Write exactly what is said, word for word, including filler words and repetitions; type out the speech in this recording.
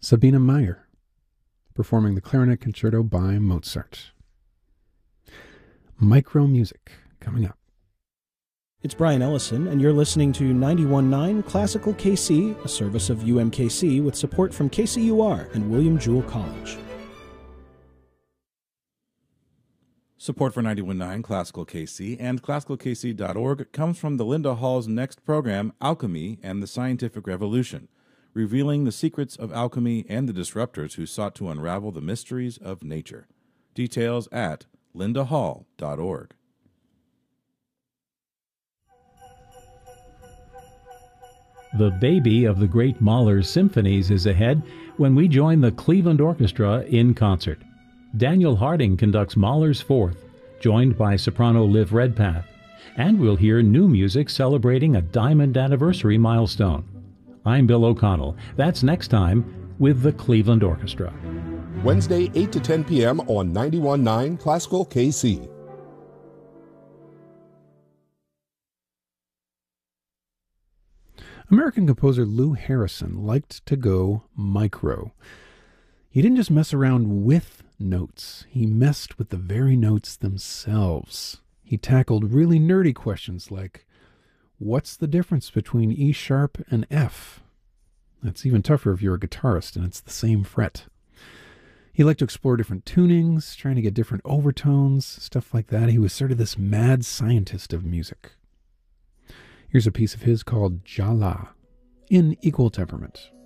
Sabine Meyer, performing the Clarinet Concerto by Mozart. Micro music coming up. It's Brian Ellison, and you're listening to ninety-one point nine Classical K C, a service of U M K C with support from K C U R and William Jewell College. Support for ninety-one point nine Classical K C and classical k c dot org comes from the Linda Hall's next program, Alchemy and the Scientific Revolution, revealing the secrets of alchemy and the disruptors who sought to unravel the mysteries of nature. Details at linda hall dot org. The baby of the great Mahler's symphonies is ahead when we join the Cleveland Orchestra in concert. Daniel Harding conducts Mahler's Fourth, joined by soprano Liv Redpath, and we'll hear new music celebrating a Diamond Anniversary milestone. I'm Bill O'Connell. That's next time with the Cleveland Orchestra. Wednesday, eight to ten p.m. on ninety-one point nine Classical K C. American composer Lou Harrison liked to go micro. He didn't just mess around with notes, he messed with the very notes themselves. He tackled really nerdy questions like, what's the difference between E sharp and F? That's even tougher if you're a guitarist and it's the same fret. He liked to explore different tunings, trying to get different overtones, stuff like that. He was sort of this mad scientist of music. Here's a piece of his called Jala, in equal temperament.